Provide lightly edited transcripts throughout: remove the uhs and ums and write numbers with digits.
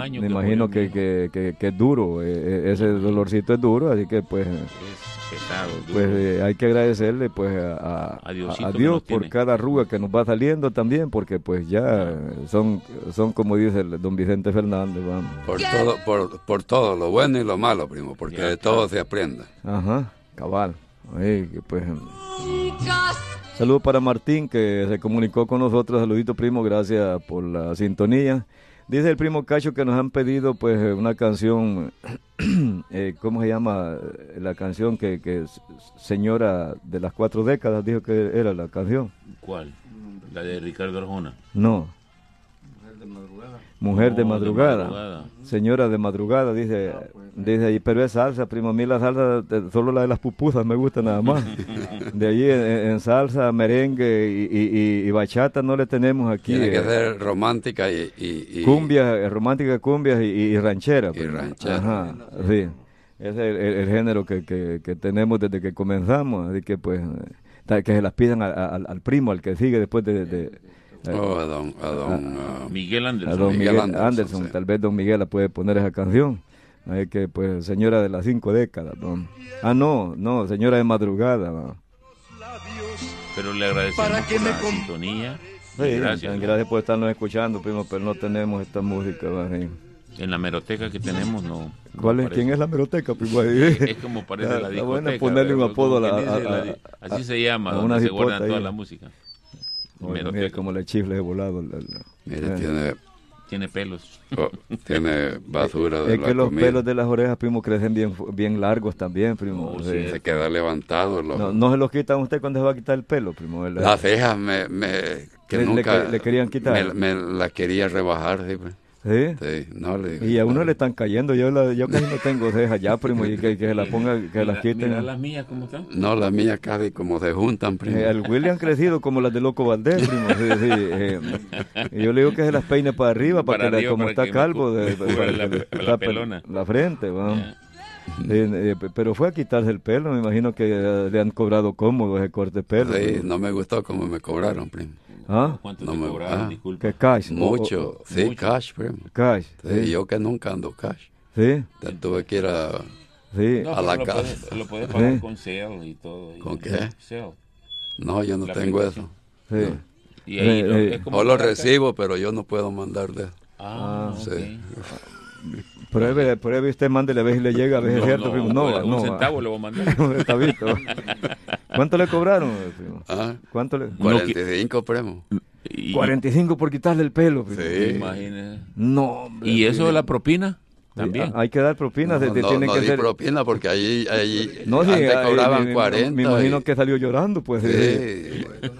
año. Me imagino que es duro, ese dolorcito es duro, así que pues... Es pesado, duro. Pues hay que agradecerle pues a Dios por cada arruga que nos va saliendo también, porque pues ya son como dice el don Vicente Fernández, vamos. Por todo, lo bueno y lo malo, primo, porque de todo se aprende. Ajá, cabal. Pues, saludos para Martín, que se comunicó con nosotros. Saludito, primo, gracias por la sintonía. Dice el primo Cacho que nos han pedido pues una canción, ¿cómo se llama? La canción que es Señora de las 4 décadas, dijo que era la canción. ¿Cuál? ¿La de Ricardo Arjona? No. Mujer de madrugada. De madrugada. Señora de madrugada, dice ahí, pero es salsa, primo. A mí la salsa, solo la de las pupusas me gusta nada más. De allí en salsa, merengue y bachata no le tenemos aquí. Tiene que ser romántica y cumbia, romántica, cumbia y ranchera. Y ranchera. Ajá, sí. Ese es el género que tenemos desde que comenzamos, así que pues que se las pidan al primo, al que sigue después de a don Miguel Anderson. A don Miguel Anderson, sí. Tal vez don Miguel la puede poner esa canción. Hay que, pues, señora de las 5 décadas, ¿no? No, señora de madrugada, ¿no? Pero le agradecemos por la sintonía. Sí, gracias por estarnos escuchando, primo, pero no tenemos esta música, ¿no? Sí. En la meroteca que tenemos, no. ¿Cuál es? ¿Quién es la meroteca, primo? Es como parece la discoteca. Bueno, ponerle un apodo así se llama, donde se guardan toda la música. Mira como le chifle de volado. Mire, tiene pelos. Tiene basura de es la que los comida. pelos de las orejas, primo, crecen bien largos también, primo. Sí. Se queda levantado. No se los quitan usted cuando se va a quitar el pelo, primo. Las cejas nunca le querían quitar. Me la quería rebajar, sí. ¿Sí? Sí, no le... Y a uno le están cayendo, yo casi no tengo cejas ya, primo, y que se la ponga, que las quiten. Mira las mías, ¿cómo están? No, las mías casi como se juntan, primo. El Willy han crecido como las de Loco Valdés, primo. Y yo le digo que se las peine para arriba, como está calvo, la pelona. La frente, vamos. Pero fue a quitarse el pelo, me imagino que le han cobrado cómodo ese corte de pelo. Sí, primo. no me gustó como me cobraron, primo. ¿Ah? ¿Cuánto No te me- cobraron? ah. Disculpa. ¿Qué cash? Mucho, sí, mucho. cash, primo. Cash. Sí, yo que nunca ando cash. Sí, Ya tuve que ir a... sí. No, a la pero casa. lo puedes pagar Sí. con Cell y todo. ¿Con qué? Cell. No, yo no La tengo aplicación. eso. Sí. Y ahí es como O lo pagar acá. recibo, pero yo no puedo mandar de eso. Sí. Pruebe usted, mándele a ver si le llega, a ver si es cierto, primo. No, un centavo le voy a mandar. Un centavito. ¿Cuánto le cobraron, primo? Ah, ¿Cuánto le? 45, primo. Y, 45 por quitarle el pelo, primo. Sí. imagínese. No, hombre. ¿Y eso de la propina? También. Hay que dar propinas, No, tienen no que di ser. propina porque allí No, sí, antes cobraban 40. Me imagino y- que salió llorando, pues. Sí.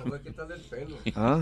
Ah.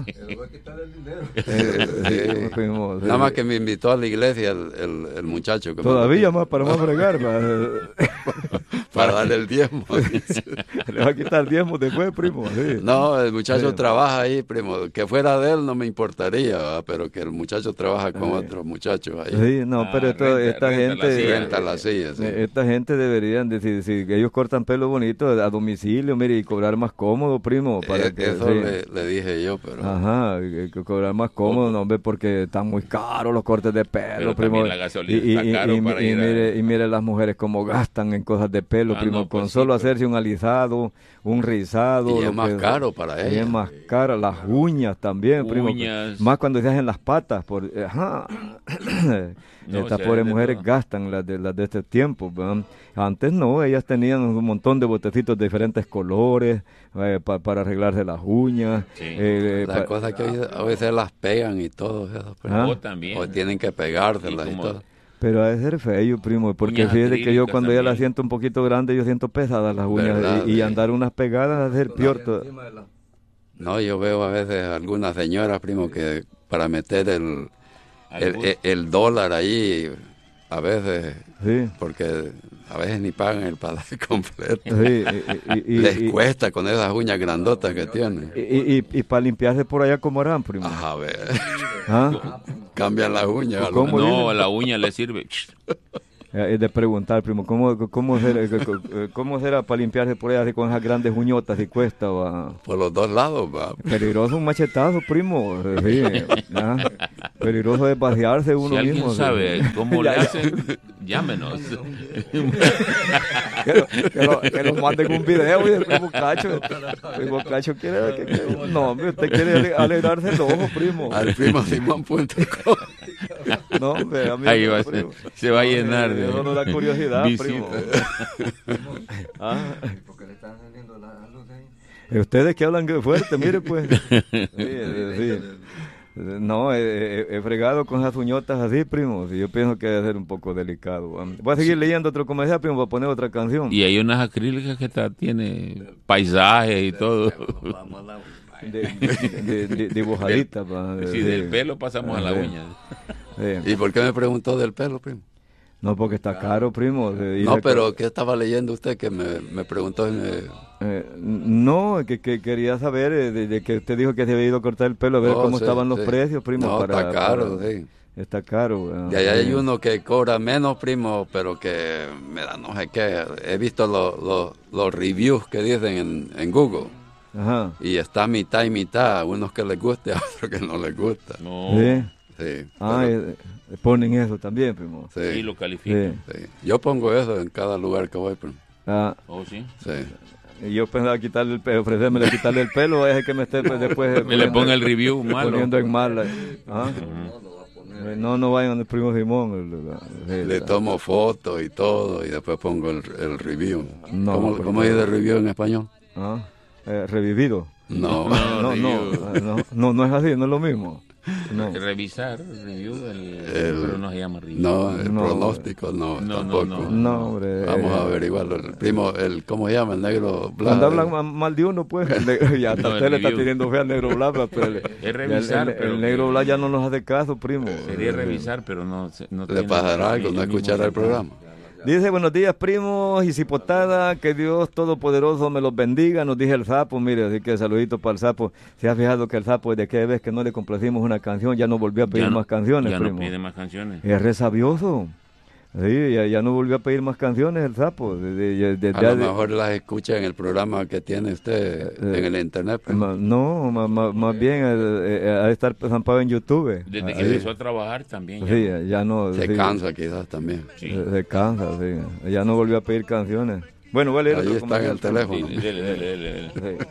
Primo, Nada más que me invitó a la iglesia el muchacho. Que Todavía más, para más fregar. para darle el diezmo. Le va a quitar el diezmo después, primo. Sí. No, el muchacho Sí. trabaja ahí, primo. Que fuera de él no me importaría, ¿verdad? Pero que el muchacho trabaja con otros muchachos ahí. Sí, no, pero esta renta la gente. silla. Renta la silla, sí. Esta gente deberían decir, si ellos cortan pelo bonito a domicilio, mire, y cobrar más cómodo, primo, para que Eso sí. le dije yo, pero... Ajá, que cobrar más cómodo, no, hombre, porque están muy caros los cortes de pelo, Pero primo. también la gasolina está caro para ir a... mire las mujeres cómo gastan en cosas de pelo, Ah, primo, no, pues con sí, solo pero- hacerse un alisado, un rizado. Y es lo más que- caro para y es ella. más caro, las uñas también, primo. Uñas. Más cuando se hacen las patas, ajá. No, Estas o sea, pobres de mujeres todo. gastan las de este tiempo, ¿verdad? Antes no, ellas tenían un montón de botecitos de diferentes colores para arreglarse las uñas. Sí. La cosa es que a veces las pegan y todo eso. Pero, Ah. O también. o tienen que pegárselas y, Y como- todo. Pero ha de ser feo, primo, porque Uñas fíjate que yo acrílicas cuando ya las también. siento un poquito grande, yo siento pesadas las uñas ¿Verdad? y Sí. andar unas pegadas ha de ser peor. No, yo veo a veces algunas señoras, primo, que para meter el dólar ahí, a veces, Sí. porque a veces ni pagan el pasaje completo. Sí, Les cuesta con esas uñas grandotas que tienen. y para limpiarse por allá, ¿cómo harán, primo? A ver, ¿Ah? cambian las uñas. ¿Cómo? No, dice? la uña le sirve. de preguntar, primo, ¿cómo será para limpiarse por ahí así con esas grandes uñotas y cuesta? ¿Va? Por los dos lados, va. Peligroso un machetazo, primo. Sí, peligroso de pasearse uno si mismo. Si alguien sabe cómo le hacen, llámenos. que nos manden un video y el primo Cacho. El primo Cacho quiere no, hombre, usted quiere alegrarse el ojo, primo. Al primo Simón.com. No, hombre, a mí ahí no, se va a llenar de eso no da curiosidad, visita. primo. ¿Por qué le están saliendo las luces ahí? Ustedes que hablan fuerte, mire pues. Sí. No, he fregado con esas uñotas así, primo. Yo pienso que debe ser un poco delicado. Voy a seguir leyendo otro comercial, primo, para poner otra canción. Y hay unas acrílicas que tiene paisajes y todo. Dibujaditas. Sí, del pelo pasamos a la uña. ¿Y por qué me preguntó del pelo, primo? No, porque está caro, primo. No, pero ¿qué estaba leyendo usted que me preguntó? No, que quería saber de que usted dijo que se había ido a cortar el pelo, a ver cómo estaban los precios, primo. No, está caro, sí. Está caro. Y ahí hay uno que cobra menos, primo, pero que me da no sé qué. He visto los reviews que dicen en Google. Ajá. Y está mitad y mitad. Unos que les guste, a otros que no les gusta. No. Sí. Ponen eso también, primo. Sí, lo califican. Sí. Yo pongo eso en cada lugar que voy, primo. ¿Oh, sí? Sí. Y yo pensaba quitarle el pelo, ofrecerme quitarle el pelo, es que me esté después me le ponga el review malo. Poniendo en mal. No vayan al primo Simón. Le tomo fotos y todo y después pongo el review. No, ¿Cómo dice el review en español? Revivido. No es así, no es lo mismo. No. Revisar el review, pero no se llama review. No, el pronóstico tampoco. No, hombre. Vamos a averiguarlo. El primo, ¿cómo se llama? El negro Blas. Cuando hablan mal de uno, pues, ya hasta usted le está teniendo fe al negro Blas. Pero es revisar, el negro Blas ya no nos hace caso, primo. Sería revisar, pero no le pasará algo, no escuchará el programa. Dice, buenos días, primos y cipotada, que Dios Todopoderoso me los bendiga, nos dice el sapo, mire, así que saludito para el sapo. Se ha fijado que el sapo, desde que vez que no le complacimos una canción, ya no volvió a pedir más canciones, ya primo. No pide más canciones. Es re sabioso. Sí, ya no volvió a pedir más canciones el sapo. A lo mejor las escucha en el programa que tiene usted en el internet. Pues. No, más bien ha de estar zampado en YouTube. Desde que empezó a trabajar también. Sí, ya no. Se cansa quizás también. Sí. Se cansa, sí. Ya no volvió a pedir canciones. Bueno, voy a leer. Ahí está en el teléfono. Sí, dele.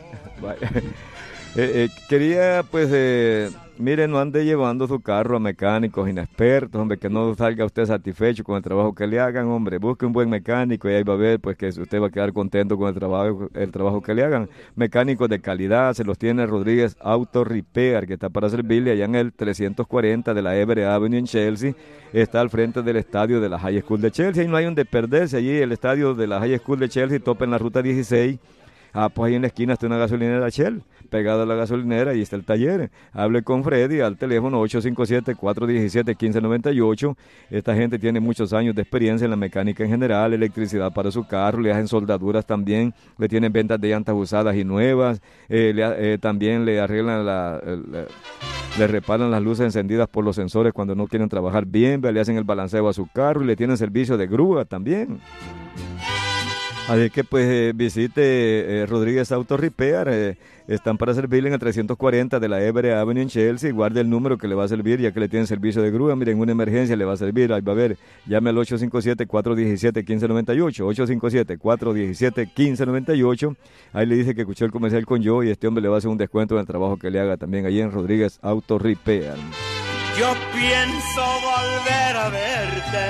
Sí. Quería, pues, mire, no ande llevando su carro a mecánicos inexpertos, hombre, que no salga usted satisfecho con el trabajo que le hagan, hombre. Busque un buen mecánico y ahí va a ver, pues, que usted va a quedar contento con el trabajo que le hagan. Mecánicos de calidad, se los tiene Rodríguez Auto Repair, que está para servirle allá en el 340 de la Everett Avenue en Chelsea. Está al frente del estadio de la High School de Chelsea. Y no hay donde perderse allí, el estadio de la High School de Chelsea, topa en la ruta 16. Pues ahí en la esquina está una gasolinera Shell, pegada a la gasolinera, y está el taller. Hable con Freddy al teléfono 857-417-1598. Esta gente tiene muchos años de experiencia en la mecánica en general, electricidad para su carro, le hacen soldaduras también, le tienen ventas de llantas usadas y nuevas, también le arreglan le reparan las luces encendidas por los sensores cuando no quieren trabajar bien, le hacen el balanceo a su carro y le tienen servicio de grúa también. Así que pues visite Rodríguez Auto Repair, están para servirle en el 340 de la Everett Avenue en Chelsea. Guarde el número que le va a servir, ya que le tienen servicio de grúa. Miren, en una emergencia le va a servir, ahí va a ver, llame al 857-417-1598, 857-417-1598. Ahí le dice que escuchó el comercial con yo y este hombre le va a hacer un descuento en el trabajo que le haga también allí en Rodríguez Auto Repair. Yo pienso volver a verte,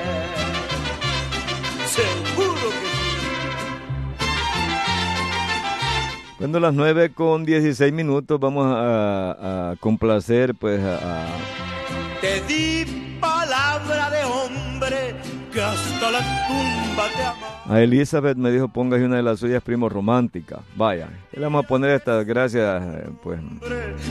seguro que Cuando las 9:16, vamos a complacer, pues, Te di palabra de hombre que hasta la tumba te ama. A Elizabeth me dijo, póngase una de las suyas, primo, romántica. Vaya, le vamos a poner estas, gracias, pues...